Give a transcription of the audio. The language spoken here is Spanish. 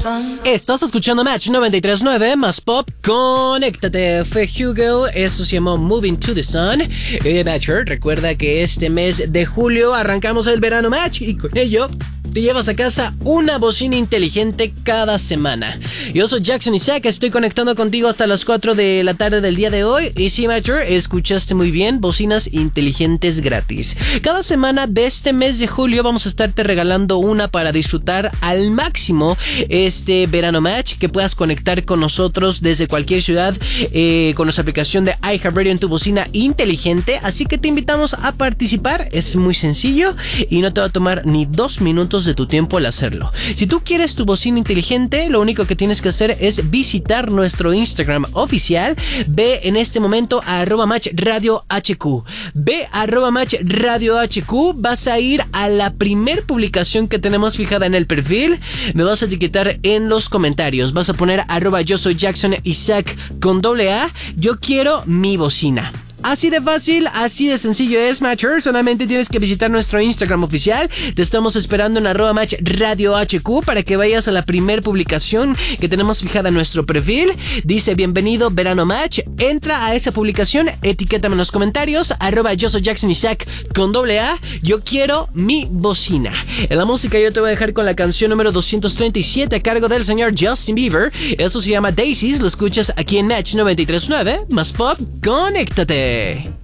Estás escuchando Match 93.9 más pop. Conéctate. Fue Hugel. Eso se llamó Moving to the Sun. Matcher, recuerda que este mes de julio arrancamos el verano Match y con ello te llevas a casa una bocina inteligente cada semana. Yo soy Jackson Isaac, estoy conectando contigo hasta las 4 de la tarde del día de hoy. Y sí, Matcher, escuchaste muy bien, bocinas inteligentes gratis. Cada semana de este mes de julio vamos a estarte regalando una para disfrutar al máximo este verano Match, que puedas conectar con nosotros desde cualquier ciudad con nuestra aplicación de iHeartRadio en tu bocina inteligente. Así que te invitamos a participar, es muy sencillo y no te va a tomar ni 2 minutos de tu tiempo al hacerlo. Si tú quieres tu bocina inteligente, lo único que tienes que hacer es visitar nuestro Instagram oficial. Ve en este momento a @matchradiohq. Ve a @matchradiohq. Vas a ir a la primer publicación que tenemos fijada en el perfil. Me vas a etiquetar en los comentarios. Vas a poner @yo soy Jackson Isaac con AA. Yo quiero mi bocina. Así de fácil, así de sencillo es, Matcher. Solamente tienes que visitar nuestro Instagram oficial. Te estamos esperando en @matchradiohq para que vayas a la primer publicación que tenemos fijada en nuestro perfil. Dice bienvenido verano Match. Entra a esa publicación, etiquétame en los comentarios @yo soy Jackson Isaac con AA. Yo quiero mi bocina. En la música yo te voy a dejar con la canción número 237 a cargo del señor Justin Bieber. Eso se llama Daisies. Lo escuchas aquí en Match 93.9 más pop. Conéctate.